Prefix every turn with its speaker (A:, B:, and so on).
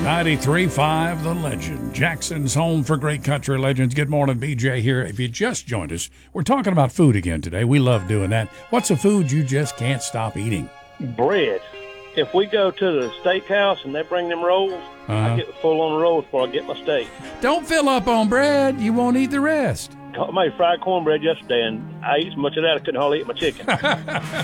A: 93.5 The Legend. Jackson's home for great country legends. Good morning, BJ here. If you just joined us, we're talking about food again today. We love doing that. What's a food you just can't stop eating?
B: Bread. If we go to the steakhouse and they bring them rolls, I get full on the rolls before I get my steak.
A: Don't fill up on bread. You won't eat the rest.
B: I made fried cornbread yesterday, and I ate so much of that I couldn't hardly eat my chicken.